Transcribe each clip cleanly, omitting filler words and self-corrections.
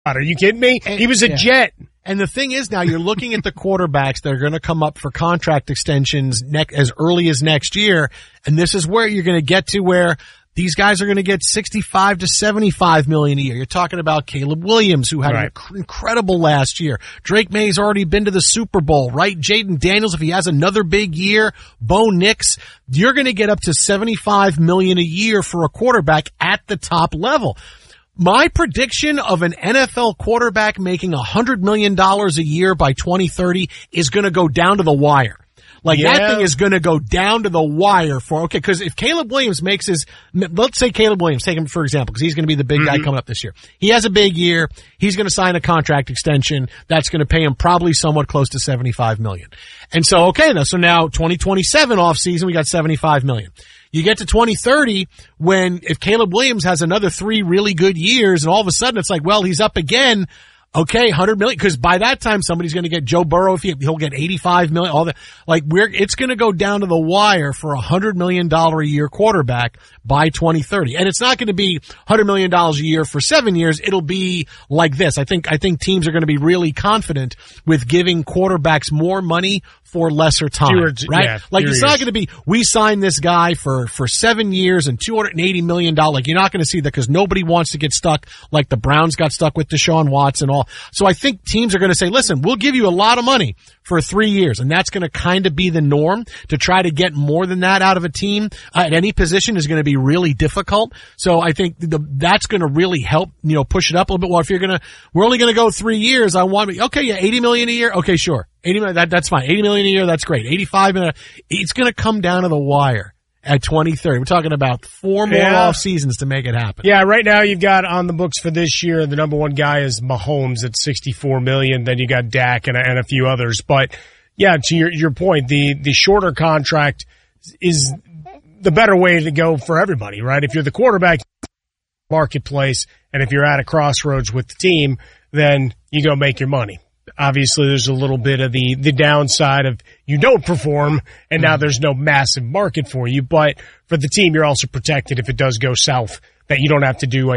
Are you kidding me? He was a Jet. And the thing is now you're looking at the quarterbacks that are going to come up for contract extensions as early as next year. And this is where you're going to get to where these guys are going to get $65 to $75 million a year. You're talking about Caleb Williams, who had an incredible last year. Drake May's already been to the Super Bowl, right? Jaden Daniels, if he has another big year. Bo Nix, you're going to get up to $75 million a year for a quarterback at the top level. My prediction of an NFL quarterback making $100 million a year by 2030 is going to go down to the wire. That thing is going to go down to the wire because if Caleb Williams let's say Caleb Williams, take him for example, because he's going to be the big guy coming up this year. He has a big year. He's going to sign a contract extension that's going to pay him probably somewhat close to $75 million. And so, so now 2027 offseason, we got $75 million. You get to 2030 if Caleb Williams has another 3 really good years and all of a sudden it's like, well, he's up again. Okay, $100 million, because by that time somebody's going to get Joe Burrow if he'll get $85 million. All that, it's going to go down to the wire for $100 million a year quarterback by 2030, and it's not going to be $100 million a year for 7 years. It'll be like this. I think teams are going to be really confident with giving quarterbacks more money for lesser time, right? Yeah, it's not going to be, we signed this guy for 7 years and $280 million. You're not going to see that because nobody wants to get stuck like the Browns got stuck with Deshaun Watson and all. So I think teams are going to say, listen, we'll give you a lot of money for 3 years. And that's going to kind of be the norm. To try to get more than that out of a team at any position is going to be really difficult. So I think that's going to really help, push it up a little bit. Well, if we're only going to go 3 years, $80 million a year. Okay, sure. 80 million, that's fine. 80 million a year, that's great. 85 million, it's going to come down to the wire at 2030. We're talking about 4 more off seasons to make it happen. Yeah, right now you've got on the books for this year, the number one guy is Mahomes at $64 million. Then you got Dak and a few others. But yeah, to your point, the shorter contract is the better way to go for everybody, right? If you're the quarterback marketplace and if you're at a crossroads with the team, then you go make your money. Obviously, there's a little bit of the downside of you don't perform, and now there's no massive market for you. But for the team, you're also protected if it does go south, that you don't have to do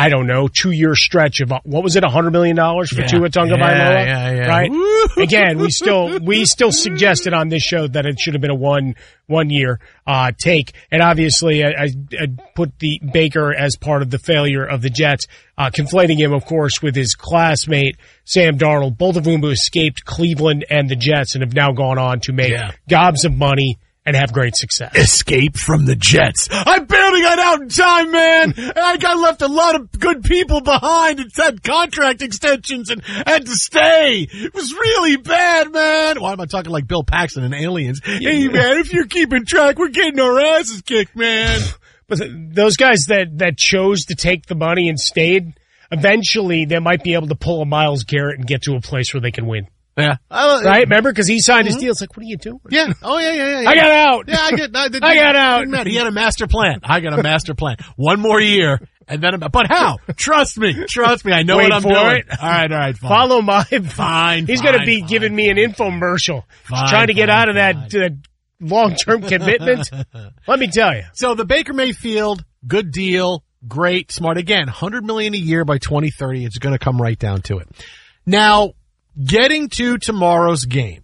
2-year stretch of, what was it, $100 million for Tua Tagovailoa? Yeah. Right? Again, we still suggested on this show that it should have been a one year take. And obviously, I put the Baker as part of the failure of the Jets, conflating him, of course, with his classmate, Sam Darnold, both of whom escaped Cleveland and the Jets and have now gone on to make gobs of money and have great success. Escape from the Jets. I barely got out in time, man. I got left a lot of good people behind and had contract extensions and had to stay. It was really bad, man. Why am I talking like Bill Paxton and Aliens? Hey, man, if you're keeping track, we're getting our asses kicked, man. But those guys that chose to take the money and stayed, eventually they might be able to pull a Myles Garrett and get to a place where they can win. Yeah. Right? Remember? Because he signed his deal. It's like, what are you doing? Yeah. Oh, yeah. I got out. Yeah, I got out. He had a master plan. I got a master plan. 1 more year. And then, but how? Trust me. I know what I'm doing. All right, fine. Follow my, fine. He's going to be giving me an infomercial. Trying to get out of that long-term commitment. Let me tell you. So the Baker Mayfield, good deal, great, smart. Again, $100 million a year by 2030. It's going to come right down to it. Now, getting to tomorrow's game,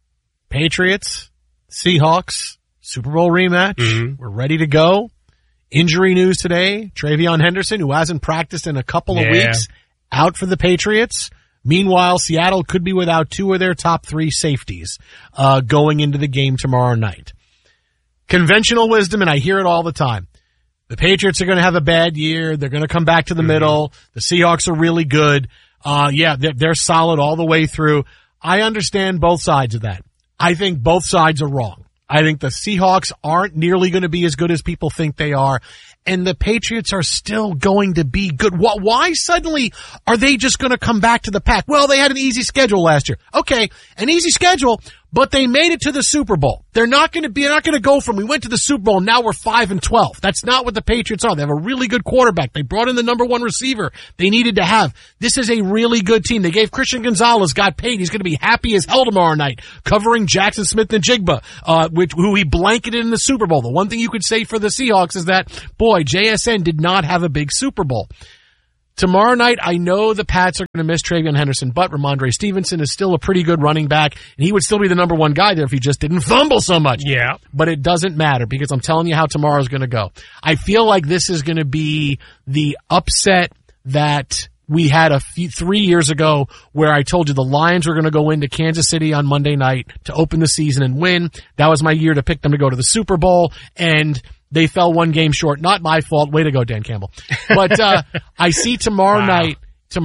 Patriots, Seahawks, Super Bowl rematch. Mm-hmm. We're ready to go. Injury news today, Travion Henderson, who hasn't practiced in a couple of weeks, out for the Patriots. Meanwhile, Seattle could be without 2 of their top 3 safeties going into the game tomorrow night. Conventional wisdom, and I hear it all the time. The Patriots are going to have a bad year. They're going to come back to the middle. The Seahawks are really good. They're solid all the way through. I understand both sides of that. I think both sides are wrong. I think the Seahawks aren't nearly going to be as good as people think they are, and the Patriots are still going to be good. Why suddenly are they just going to come back to the pack? Well, they had an easy schedule last year. Okay, an easy schedule, but they made it to the Super Bowl. They're not going to go from we went to the Super Bowl, now we're 5-12. That's not what the Patriots are. They have a really good quarterback. They brought in the number 1 receiver they needed to have. This is a really good team. They gave Christian Gonzalez, got paid. He's going to be happy as hell tomorrow night, covering Jackson Smith-Njigba, who he blanketed in the Super Bowl. The one thing you could say for the Seahawks is that, boy, JSN did not have a big Super Bowl. Tomorrow night, I know the Pats are going to miss TreVeyon Henderson, but Ramondre Stevenson is still a pretty good running back, and he would still be the number one guy there if he just didn't fumble so much. Yeah. But it doesn't matter because I'm telling you how tomorrow's going to go. I feel like this is going to be the upset that we had 3 years ago where I told you the Lions were going to go into Kansas City on Monday night to open the season and win. That was my year to pick them to go to the Super Bowl, and they fell one game short. Not my fault. Way to go, Dan Campbell. But I see tomorrow night,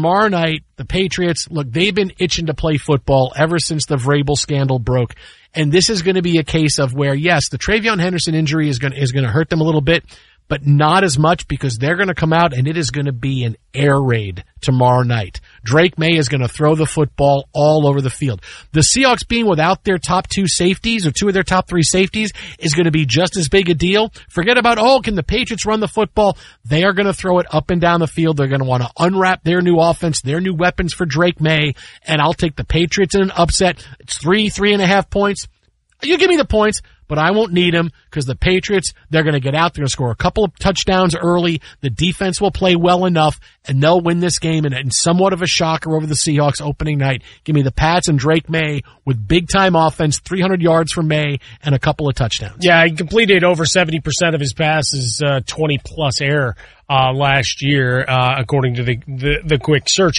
the Patriots, look, they've been itching to play football ever since the Vrabel scandal broke. And this is going to be a case of where, yes, the TreVeyon Henderson injury is going to hurt them a little bit, but not as much because they're going to come out and it is going to be an air raid tomorrow night. Drake May is going to throw the football all over the field. The Seahawks being without their top two safeties or two of their top three safeties is going to be just as big a deal. Forget about, can the Patriots run the football? They are going to throw it up and down the field. They're going to want to unwrap their new offense, their new weapons for Drake May, and I'll take the Patriots in an upset. It's 3.5 points. You give me the points, but I won't need them because the Patriots, they're going to get out. They're going to score a couple of touchdowns early. The defense will play well enough, and they'll win this game in somewhat of a shocker over the Seahawks opening night. Give me the Pats and Drake May with big-time offense, 300 yards for May, and a couple of touchdowns. Yeah, he completed over 70% of his passes, 20-plus air last year, according to the quick search.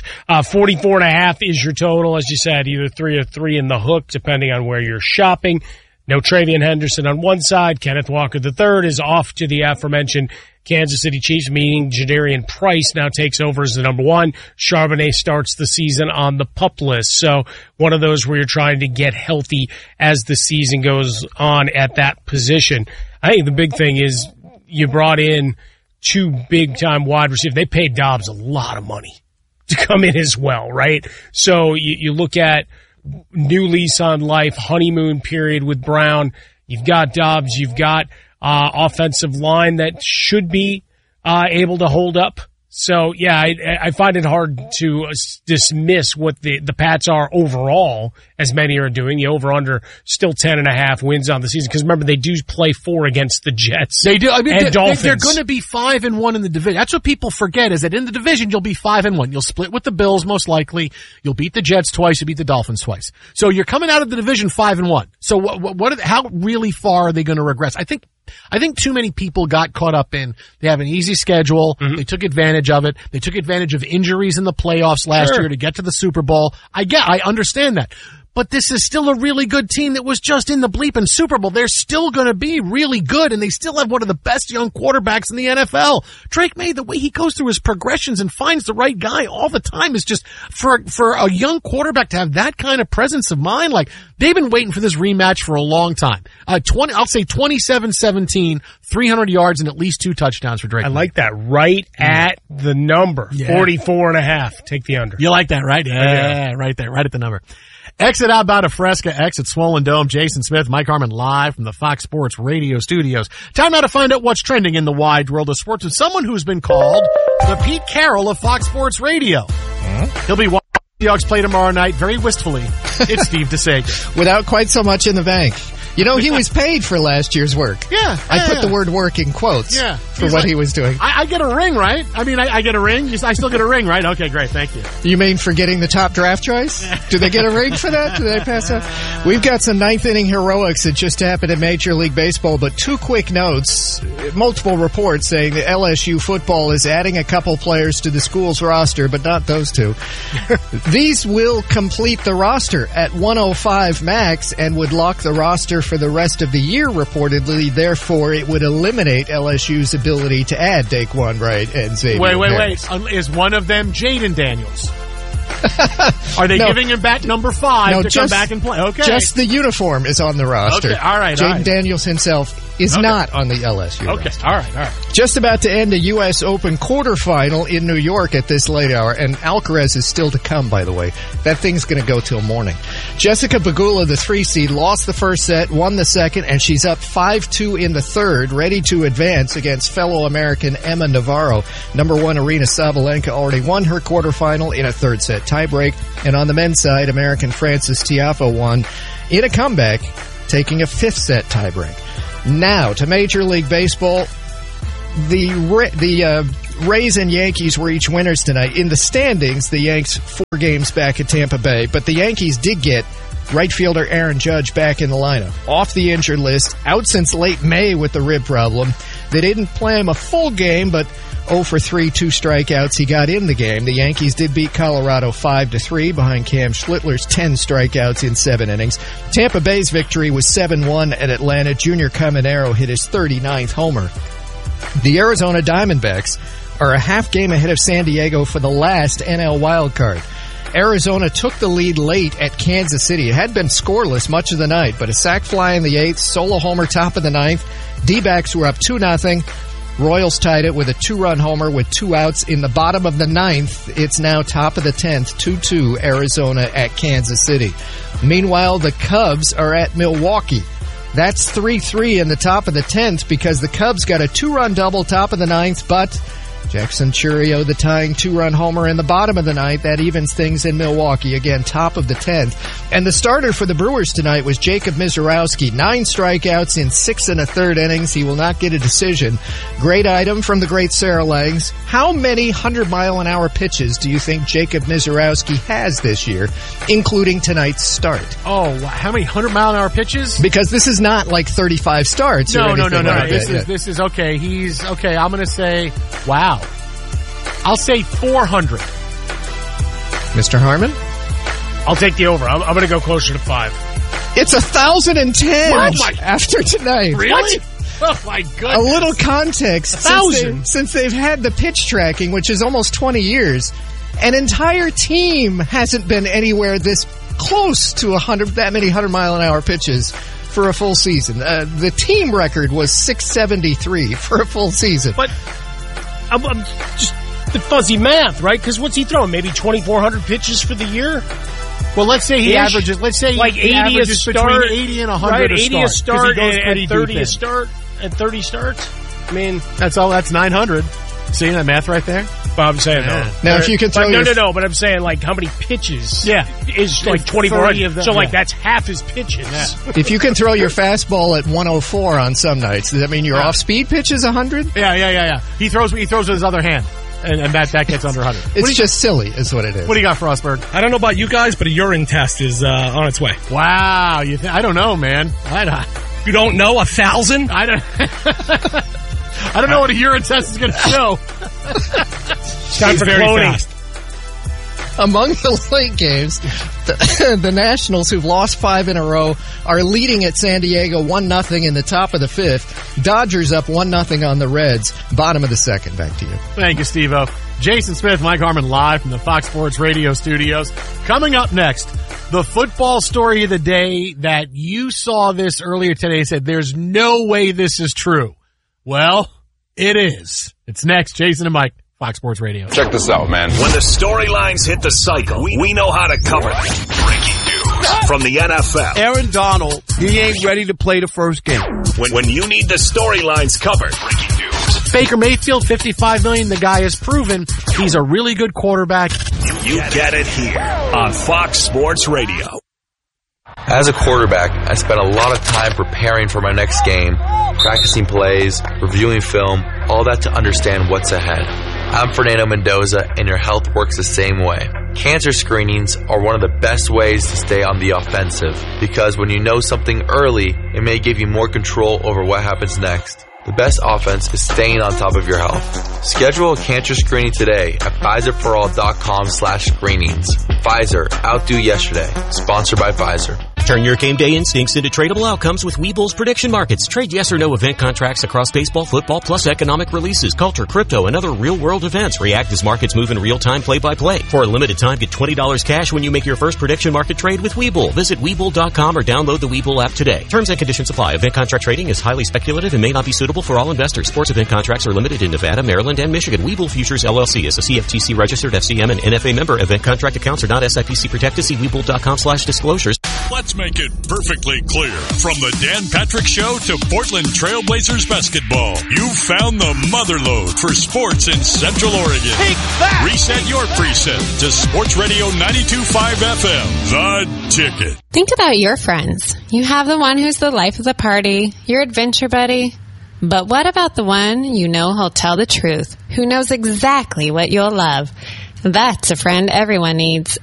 44.5 is your total, as you said, either 3 or 3 in the hook, depending on where you're shopping. No TreVeyon Henderson on one side. Kenneth Walker III is off to the aforementioned Kansas City Chiefs, meaning Jadarian Price now takes over as the number one. Charbonnet starts the season on the PUP list. So one of those where you're trying to get healthy as the season goes on at that position. I think the big thing is you brought in 2 big-time wide receivers. They paid Dobbs a lot of money to come in as well, right? So you look at new lease on life, honeymoon period with Brown. You've got Dobbs. You've got offensive line that should be able to hold up. So, yeah, I find it hard to dismiss what the Pats are overall, as many are doing. The over-under still 10.5 wins on the season. Because remember, they do play 4 against the Jets. They do. I mean, and Dolphins. They're going to be 5-1 in the division. That's what people forget, is that in the division, you'll be 5-1. You'll split with the Bills, most likely. You'll beat the Jets twice. You'll beat the Dolphins twice. So you're coming out of the division 5-1. So how really far are they going to regress? I think too many people got caught up in they have an easy schedule. Mm-hmm. They took advantage of it. They took advantage of injuries in the playoffs last year to get to the Super Bowl. I understand that. But this is still a really good team that was just in the bleeping Super Bowl. They're still going to be really good, and they still have one of the best young quarterbacks in the NFL. Drake May, the way he goes through his progressions and finds the right guy all the time is just, for a young quarterback to have that kind of presence of mind, like, they've been waiting for this rematch for a long time. I'll say 27-17, 300 yards and at least 2 touchdowns for Drake May. I like that. Right at the number. 44.5. Take the under. You like that, right? Yeah, right there, right at the number. Exit outbound of Fresca, exit Swollen Dome. Jason Smith, Mike Harmon live from the Fox Sports Radio studios. Time now to find out what's trending in the wide world of sports with someone who's been called the Pete Carroll of Fox Sports Radio. He'll be watching the Seahawks play tomorrow night very wistfully. It's Steve DeSager. Without quite so much in the bank. You know, he was paid for last year's work. Yeah. I put the word work in quotes for what he was doing. I get a ring, right? I mean, I get a ring. I still get a ring, right? Okay, great. Thank you. You mean for getting the top draft choice? Do they get a ring for that? Do they pass up? We've got some ninth inning heroics that just happened in Major League Baseball, but 2 quick notes. Multiple reports saying that LSU football is adding a couple players to the school's roster, but not those 2. These will complete the roster at 105 max and would lock the roster for the rest of the year, reportedly. Therefore, it would eliminate LSU's ability to add Daquan Wright and Xavier Harris. Wait. Is one of them Jaden Daniels? Are they giving him back number 5 to come back and play? Okay. Just the uniform is on the roster. Okay, all right. Jaden Daniels himself is not on the LSU roster. Okay, all right. Just about to end a U.S. Open quarterfinal in New York at this late hour, and Alcaraz is still to come, by the way. That thing's going to go till morning. Jessica Pegula, the 3 seed, lost the first set, won the second, and she's up 5-2 in the third, ready to advance against fellow American Emma Navarro. Number 1, Aryna Sabalenka already won her quarterfinal in a third set tiebreak, and on the men's side, American Francis Tiafoe won in a comeback, taking a 5th set tiebreak. Now to Major League Baseball. The Rays and Yankees were each winners tonight. In the standings, the Yanks 4 games back at Tampa Bay, but the Yankees did get right fielder Aaron Judge back in the lineup. Off the injured list, out since late May with the rib problem. They didn't play him a full game, but 0 for 3, 2 strikeouts. He got in the game. The Yankees did beat Colorado 5-3 behind Cam Schlittler's 10 strikeouts in 7 innings. Tampa Bay's victory was 7-1 at Atlanta. Junior Caminero hit his 39th homer. The Arizona Diamondbacks are a half game ahead of San Diego for the last NL wildcard. Arizona took the lead late at Kansas City. It had been scoreless much of the night, but a sac fly in the 8th, solo homer top of the 9th. D-backs were up 2-0. Royals tied it with a 2-run homer with 2 outs in the bottom of the 9th. It's now top of the 10th, 2-2 Arizona at Kansas City. Meanwhile, the Cubs are at Milwaukee. That's 3-3 in the top of the 10th because the Cubs got a 2-run double top of the 9th, but Jackson Chourio, the tying 2-run homer in the bottom of the 9th. That evens things in Milwaukee. Again, top of the 10th. And the starter for the Brewers tonight was Jacob Misiorowski. 9 strikeouts in 6 1/3 innings. He will not get a decision. Great item from the great Sarah Langs. How many 100-mile-an-hour pitches do you think Jacob Misiorowski has this year, including tonight's start? Oh, how many 100-mile-an-hour pitches? Because this is not like 35 starts. No. Like This is okay. He's okay. I'm going to say, wow. I'll say 400. Mr. Harmon? I'll take the over. I'm going to go closer to 5. It's 1,010 after tonight. Really? Oh, my goodness. A little context. 1,000? Since they've had the pitch tracking, which is almost 20 years, an entire team hasn't been anywhere this close to that many 100-mile-an-hour pitches for a full season. The team record was 673 for a full season. But I'm just the fuzzy math, right? Because what's he throwing? Maybe 2,400 pitches for the year? Well, let's say he averages, like 80 a start, between 80 and 100 right, a 80 a start and 30 a start, and 30 starts. I mean, that's 900. See that math right there? But I'm saying, no. Now, if you can throw no, but I'm saying, like, how many pitches is like 2,400? So, like, that's half his pitches. Yeah. If you can throw your fastball at 104 on some nights, does that mean your off-speed pitch is 100? Yeah. He throws with his other hand. And that gets under 100. It's just silly, is what it is. What do you got, Frostberg? I don't know about you guys, but a urine test is on its way. Wow, I don't know, man. You don't know 1,000? I don't know what a urine test is going to show. It's time for cloning. Fast. Among the late games, the Nationals, who've lost 5 in a row, are leading at San Diego 1-0 in the top of the 5th. Dodgers up 1-0 on the Reds. Bottom of the 2nd. Back to you. Thank you, Steve-O. Jason Smith, Mike Harmon, live from the Fox Sports Radio studios. Coming up next, the football story of the day that you saw this earlier today said, there's no way this is true. Well, it is. It's next. Jason and Mike. Fox Sports Radio. Check this out, man. When the storylines hit the cycle, we know how to cover them. Breaking news from the NFL. Aaron Donald, he ain't ready to play the first game. When you need the storylines covered. Breaking news. Baker Mayfield, $55 million. The guy has proven he's a really good quarterback. You get it here on Fox Sports Radio. As a quarterback, I spent a lot of time preparing for my next game, practicing plays, reviewing film, all that to understand what's ahead. I'm Fernando Mendoza, and your health works the same way. Cancer screenings are one of the best ways to stay on the offensive, because when you know something early, it may give you more control over what happens next. The best offense is staying on top of your health. Schedule a cancer screening today at PfizerForAll.com/screenings. Pfizer, outdo yesterday. Sponsored by Pfizer. Turn your game day instincts into tradable outcomes with Webull's prediction markets. Trade yes or no event contracts across baseball, football, plus economic releases, culture, crypto, and other real-world events. React as markets move in real time, play-by-play. For a limited time, get $20 cash when you make your first prediction market trade with Webull. Visit Webull.com or download the Webull app today. Terms and conditions apply. Event contract trading is highly speculative and may not be suitable for all investors. Sports event contracts are limited in Nevada, Maryland, and Michigan. Webull Futures LLC is a CFTC registered FCM and NFA member. Event contract accounts are not SIPC protected. See Webull.com/disclosures. Let's make it perfectly clear. From the Dan Patrick Show to Portland Trailblazers basketball, you've found the motherlode for sports in Central Oregon. Take that! Reset your preset to Sports Radio 92.5 FM, The Ticket. Think about your friends. You have the one who's the life of the party, your adventure buddy. But what about the one you know who'll tell the truth, who knows exactly what you'll love? That's a friend everyone needs.